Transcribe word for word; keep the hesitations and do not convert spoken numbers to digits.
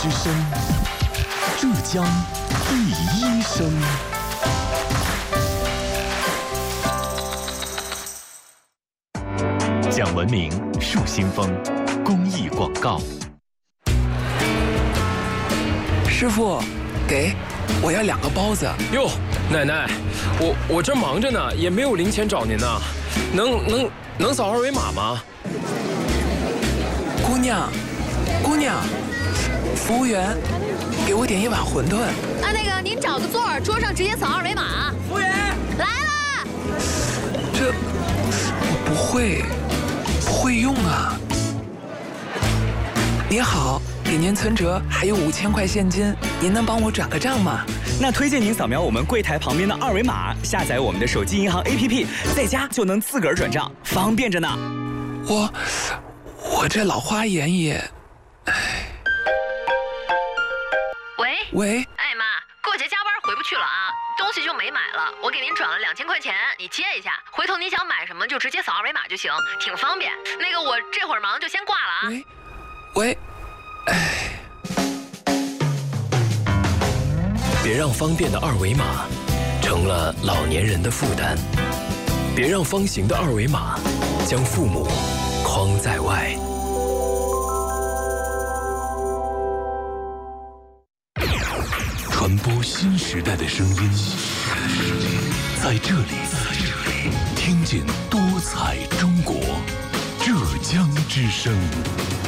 之声，浙江第一声。讲文明树新风公益广告。 师傅，给，我要两个包子。 哟，奶奶，我我这忙着呢，也没有零钱找您呢，能能能扫二维码吗？ 姑娘，姑娘，服务员，给我点一碗馄饨。 啊，那个您找个座儿，桌上直接扫二维码。 服务员， 来啦！ 这我不会，不会用啊。您好，给您存折还有五千块现金，您能帮我转个账吗？ 那推荐您扫描我们柜台旁边的二维码，下载我们的手机银行 A P P， 在家就能自个儿转账，方便着呢。 我我这老花眼也，唉。 喂喂， 哎妈，过节加班回不去了啊，东西就没买了，我给您转了两千块钱，你接一下，回头你想买什么就直接扫二维码就行，挺方便。那个我这会儿忙就先挂了啊。 喂，喂，唉。 别让方便的二维码成了老年人的负担，别让方形的二维码将父母框在外。 传播新时代的声音，在这里，听见多彩中国，浙江之声。